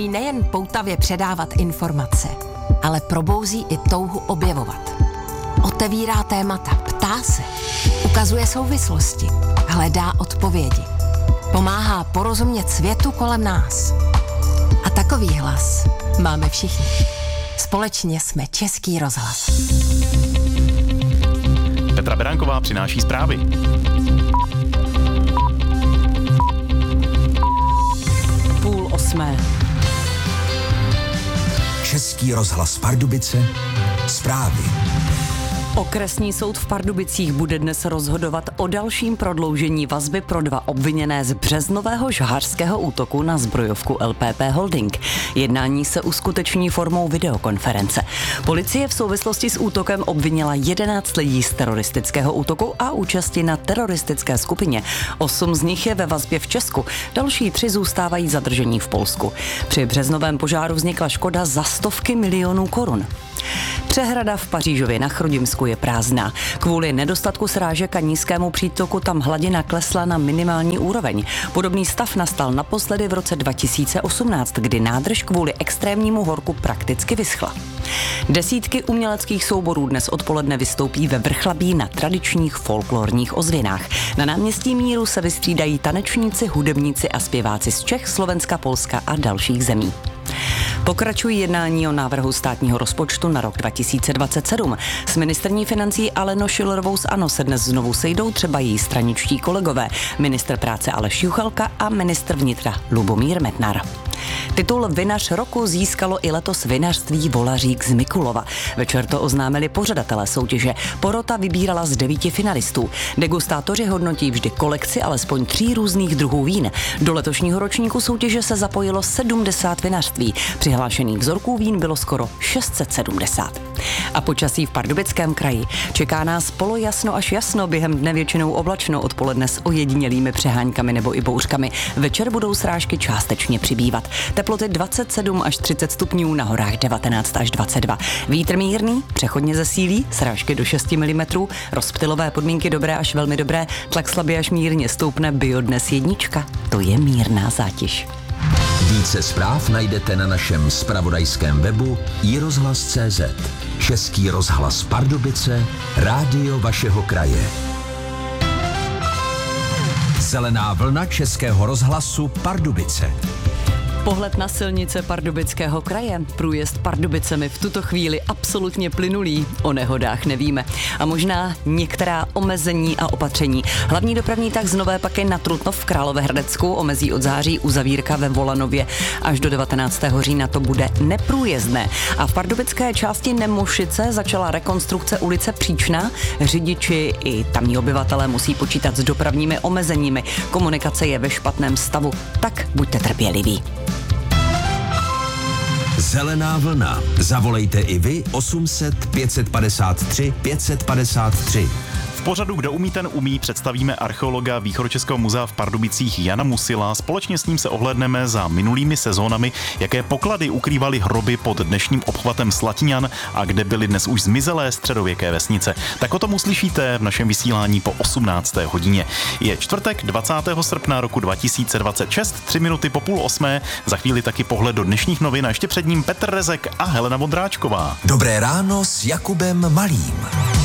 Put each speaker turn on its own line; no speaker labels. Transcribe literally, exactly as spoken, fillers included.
nejen poutavě předávat informace, ale probouzí i touhu objevovat. Otevírá témata, ptá se, ukazuje souvislosti, hledá odpovědi. Pomáhá porozumět světu kolem nás. A takový hlas máme všichni. Společně jsme Český rozhlas.
Petra Beránková přináší zprávy.
Půl osmé.
Český rozhlas Pardubice. Zprávy.
Okresní soud v Pardubicích bude dnes rozhodovat o dalším prodloužení vazby pro dva obviněné z březnového žhářského útoku na zbrojovku L P P Holding. Jednání se uskuteční formou videokonference. Policie v souvislosti s útokem obvinila jedenáct lidí z teroristického útoku a účasti na teroristické skupině. Osm z nich je ve vazbě v Česku, další tři zůstávají zadržení v Polsku. Při březnovém požáru vznikla škoda za stovky milionů korun. Přehrada v Pařížově na Chrudimsku je prázdná. Kvůli nedostatku srážek a nízkému přítoku tam hladina klesla na minimální úroveň. Podobný stav nastal naposledy v roce dva tisíce osmnáct, kdy nádrž kvůli extrémnímu horku prakticky vyschla. Desítky uměleckých souborů dnes odpoledne vystoupí ve Vrchlabí na tradičních folklorních ozvěnách. Na náměstí Míru se vystřídají tanečníci, hudebníci a zpěváci z Čech, Slovenska, Polska a dalších zemí. Pokračují jednání o návrhu státního rozpočtu na rok dva tisíce dvacet sedm. S ministryní financí Alenou Schillerovou z ANO se dnes znovu sejdou třeba její straničtí kolegové, ministr práce Aleš Juchelka a ministr vnitra Lubomír Metnar. Titul Vinař roku získalo i letos vinařství Volařík z Mikulova. Večer to oznámili pořadatelé soutěže. Porota vybírala z devíti finalistů. Degustátoři hodnotí vždy kolekci alespoň tří různých druhů vín. Do letošního ročníku soutěže se zapojilo sedmdesát vinařství. Přihlášených vzorků vín bylo skoro šest set sedmdesát. A počasí v Pardubickém kraji. Čeká nás polojasno až jasno, během dne většinou oblačno, odpoledne s ojedinělými přeháňkami nebo i bouřkami. Večer budou srážky částečně přibývat. Teploty dvacet sedm až třicet stupňů, na horách devatenáct až dvacet dva. Vítr mírný, přechodně zesílí, srážky do šesti milimetrů, rozptylové podmínky dobré až velmi dobré, tlak slabě až mírně stoupne, biodnes jednička. To je mírná zátěž.
Více zpráv najdete na našem zpravodajském webu i rozhlas tečka cé zet. Český rozhlas Pardubice, rádio vašeho kraje. Zelená vlna Českého rozhlasu Pardubice.
Pohled na silnice Pardubického kraje. Průjezd Pardubicemi v tuto chvíli absolutně plynulý. O nehodách nevíme. A možná některá omezení a opatření. Hlavní dopravní tah z Nové Paky na Trutnov v Královéhradecku omezí od září uzavírka ve Volanově. Až do devatenáctého října to bude neprůjezdné. A v pardubické části Nemošice začala rekonstrukce ulice Příčná. Řidiči i tamní obyvatelé musí počítat s dopravními omezeními. Komunikace je ve špatném stavu. Tak buďte trpěliví.
Zelená vlna. Zavolejte i vy osm set pět set padesát tři pět set padesát tři.
V pořadu Kdo umí, ten umí představíme archeologa Východočeského muzea v Pardubicích Jana Musila. Společně s ním se ohlédneme za minulými sezónami, jaké poklady ukrývaly hroby pod dnešním obchvatem Slatíňan a kde byly dnes už zmizelé středověké vesnice. Tak o tom uslyšíte v našem vysílání po osmnácté hodině. Je čtvrtek dvacátého srpna roku dva tisíce dvacet šest, tři minuty po půl osmé. Za chvíli taky pohled do dnešních novin a ještě před ním Petr Rezek a Helena Vondráčková.
Dobré ráno s Jakubem Malým.